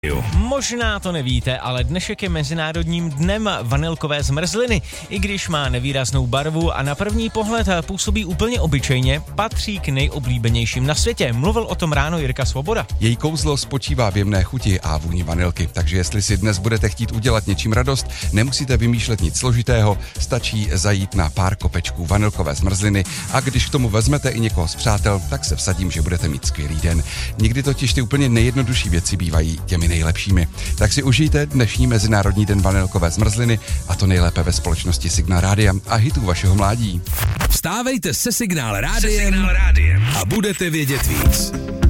Možná to nevíte, ale dnešek je Mezinárodním dnem vanilkové zmrzliny. I když má nevýraznou barvu a na první pohled působí úplně obyčejně, patří k nejoblíbenějším na světě. Mluvil o tom ráno Jirka Svoboda. Její kouzlo spočívá v jemné chuti a vůni vanilky, takže jestli si dnes budete chtít udělat něčím radost, nemusíte vymýšlet nic složitého, stačí zajít na pár kopečků vanilkové zmrzliny a když k tomu vezmete i někoho z přátel, tak se vsadím, že budete mít skvělý den. Někdy totiž ty úplně nejjednodušší věci bývají těmi nejlepšími. Tak si užijte dnešní Mezinárodní den vanilkové zmrzliny a to nejlépe ve společnosti Signál Rádia a hitů vašeho mládí. Vstávejte se Signál Rádiem a budete vědět víc.